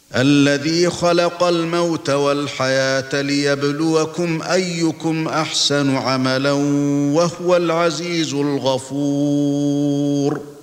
الذي خلق الموت والحياة ليبلوكم أيكم أحسن عملا وهو العزيز الغفور